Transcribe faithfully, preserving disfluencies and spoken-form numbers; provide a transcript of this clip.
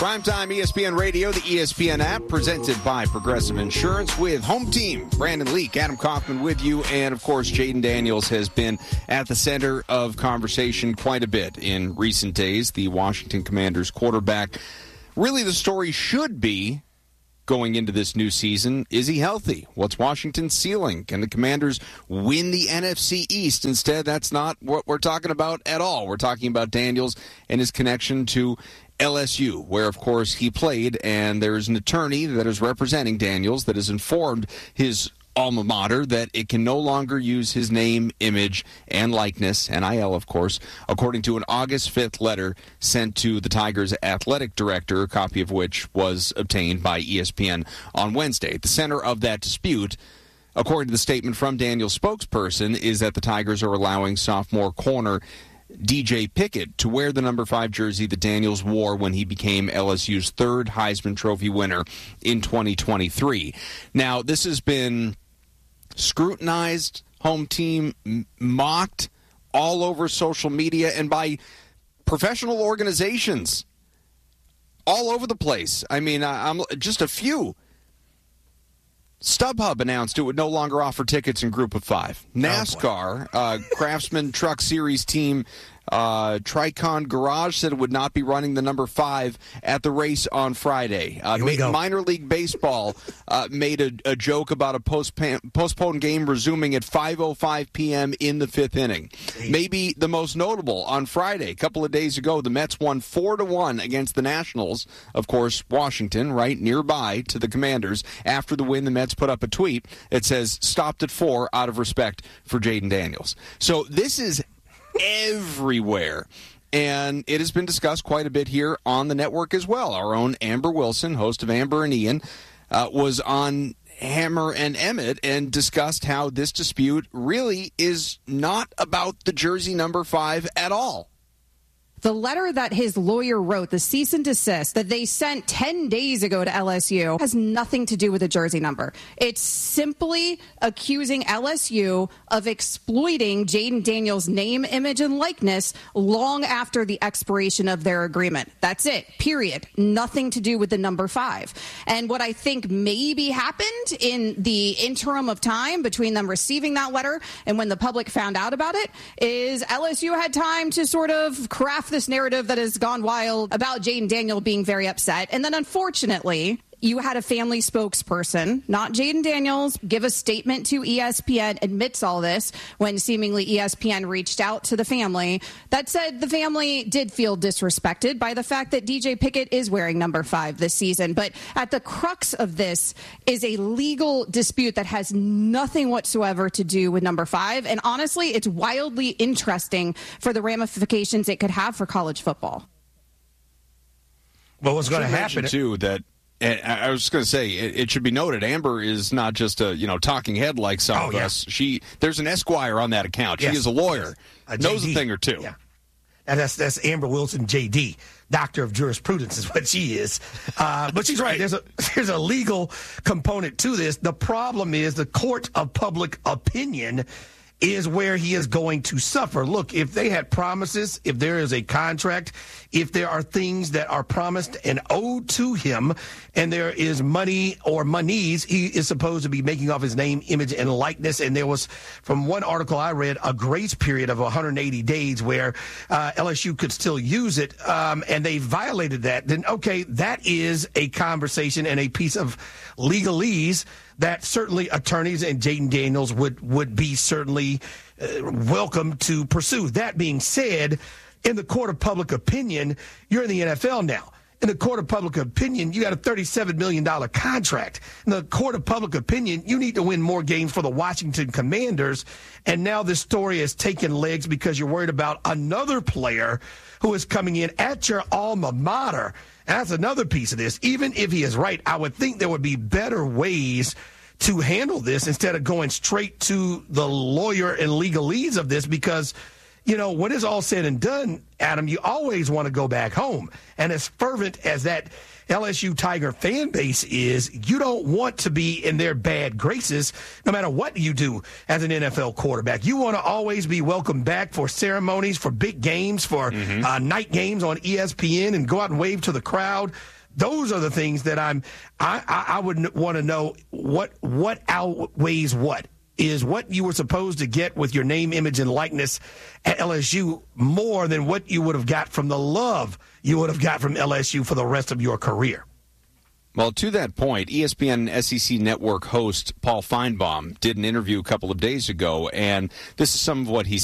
Primetime E S P N Radio, the E S P N app, presented by Progressive Insurance with Home Team. Brandon Leak, Adam Kaufman with you, and of course, Jayden Daniels has been at the center of conversation quite a bit in recent days. The Washington Commanders quarterback. Really, the story should be, going into this new season, is he healthy? What's Washington's ceiling? Can the Commanders win the N F C East? Instead, that's not what we're talking about at all. We're talking about Daniels and his connection to L S U, where, of course, he played, and there's an attorney that is representing Daniels that has informed his alma mater that it can no longer use his name, image, and likeness, N I L, of course, according to an August fifth letter sent to the Tigers athletic director, a copy of which was obtained by E S P N on Wednesday. At the center of that dispute, according to the statement from Daniels' spokesperson, is that the Tigers are allowing sophomore corner D J Pickett to wear the number five jersey that Daniels wore when he became L S U's third Heisman Trophy winner in twenty twenty-three. Now, this has been scrutinized, Home Team mocked all over social media and by professional organizations all over the place. I mean, I'm just a few. StubHub announced it would no longer offer tickets in Group of Five. NASCAR, uh, Craftsman Truck Series team uh, Tricon Garage said it would not be running the number five at the race on Friday. Uh, ma- minor League Baseball uh, made a, a joke about a postp- postponed game resuming at five oh five p.m. in the fifth inning. Maybe the most notable, on Friday, a couple of days ago, the Mets won four to one against the Nationals. Of course, Washington, right nearby to the Commanders. After the win, the Mets put up a tweet that says, stopped at four out of respect for Jayden Daniels. So this is everywhere. And it has been discussed quite a bit here on the network as well. Our own Amber Wilson, host of Amber and Ian, uh, was on Hammer and Emmett and discussed how this dispute really is not about the jersey number five at all. The letter that his lawyer wrote, the cease and desist that they sent ten days ago to L S U, has nothing to do with the jersey number. It's simply accusing L S U of exploiting Jayden Daniels' name, image, and likeness long after the expiration of their agreement. That's it, period. Nothing to do with the number five. And what I think maybe happened in the interim of time between them receiving that letter and when the public found out about it is L S U had time to sort of craft this narrative that has gone wild about Jayden Daniel being very upset. And then, unfortunately, you had a family spokesperson, not Jayden Daniels, give a statement to E S P N, admits all this when seemingly E S P N reached out to the family, that said the family did feel disrespected by the fact that D J Pickett is wearing number five this season. But at the crux of this is a legal dispute that has nothing whatsoever to do with number five. And honestly, it's wildly interesting for the ramifications it could have for college football. Well, what's going to happen too that And I was just going to say, it, it should be noted, Amber is not just a you know talking head like some oh, of yeah. us. She there's an Esquire on that account. Yes. She is a lawyer, yes. knows J D. a thing or two. Yeah, and that's that's Amber Wilson, J D, Doctor of Jurisprudence, is what she is. Uh, but she's right. There's a there's a legal component to this. The problem is the court of public opinion is where he is going to suffer. Look, if they had promises, if there is a contract, if there are things that are promised and owed to him, and there is money or monies, he is supposed to be making off his name, image, and likeness. And there was, from one article I read, a grace period of one hundred eighty days where uh, L S U could still use it, um, and they violated that. Then, okay, that is a conversation and a piece of legalese that certainly attorneys and Jayden Daniels would, would be certainly uh, welcome to pursue. That being said, in the court of public opinion, you're in the N F L now. In the court of public opinion, you got a thirty-seven million dollars contract. In the court of public opinion, you need to win more games for the Washington Commanders. And now this story has taken legs because you're worried about another player who is coming in at your alma mater. And that's another piece of this. Even if he is right, I would think there would be better ways to handle this instead of going straight to the lawyer and legalese of this, because you know, when it's all said and done, Adam, you always want to go back home. And as fervent as that L S U Tiger fan base is, you don't want to be in their bad graces no matter what you do as an N F L quarterback. You want to always be welcomed back for ceremonies, for big games, for mm-hmm. uh, night games on E S P N, and go out and wave to the crowd. Those are the things that I'm. I, I, I would want to know what what outweighs what. Is what you were supposed to get with your name, image, and likeness at L S U more than what you would have got from the love you would have got from L S U for the rest of your career? Well, to that point, E S P N S E C Network host Paul Feinbaum did an interview a couple of days ago, and this is some of what he